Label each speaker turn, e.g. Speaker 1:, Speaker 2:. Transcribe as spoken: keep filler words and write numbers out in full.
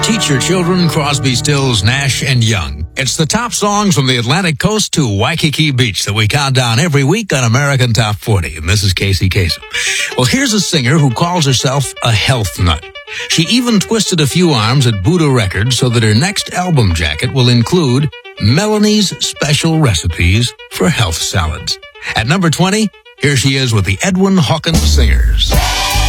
Speaker 1: Teach your children Crosby, Stills, Nash, and Young. It's the top songs from the Atlantic coast to Waikiki Beach that we count down every week on American Top forty. And this is Casey Kasem. Well, here's a singer who calls herself a health nut. She even twisted a few arms at Buddha Records so that her next album jacket will include Melanie's Special Recipes for Health Salads. At number twenty, here she is with the Edwin Hawkins Singers.